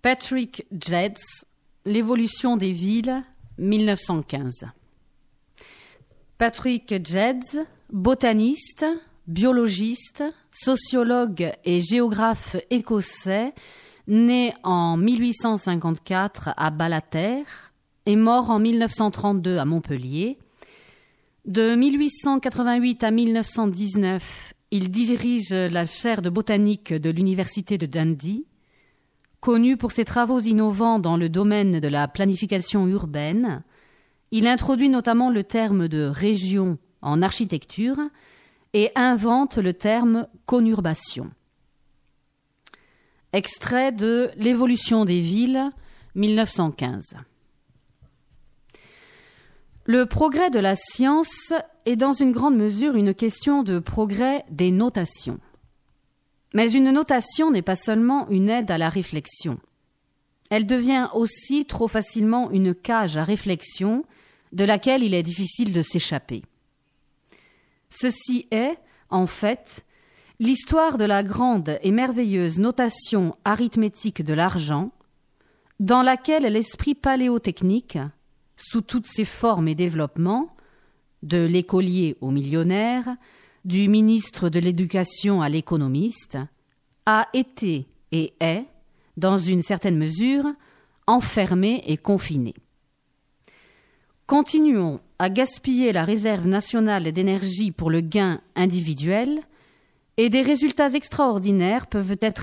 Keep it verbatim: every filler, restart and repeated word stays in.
Patrick Jedds, L'évolution des villes, mille neuf cent quinze. Patrick Jedds, botaniste, biologiste, sociologue et géographe écossais, né en mille huit cent cinquante-quatre à Ballater et mort en mille neuf cent trente-deux à Montpellier. De mille huit cent quatre-vingt-huit à mille neuf cent dix-neuf, il dirige la chaire de botanique de l'université de Dundee. Connu pour ses travaux innovants dans le domaine de la planification urbaine, il introduit notamment le terme de région en architecture et invente le terme conurbation. Extrait de L'évolution des villes, mille neuf cent quinze. Le progrès de la science est dans une grande mesure une question de progrès des notations. Mais une notation n'est pas seulement une aide à la réflexion. Elle devient aussi trop facilement une cage à réflexion de laquelle il est difficile de s'échapper. Ceci est, en fait, l'histoire de la grande et merveilleuse notation arithmétique de l'argent, dans laquelle l'esprit paléotechnique, sous toutes ses formes et développements, de l'écolier au millionnaire, du ministre de l'Éducation à l'économiste, a été et est, dans une certaine mesure, enfermé et confiné. Continuons à gaspiller la réserve nationale d'énergie pour le gain individuel, et des résultats extraordinaires peuvent être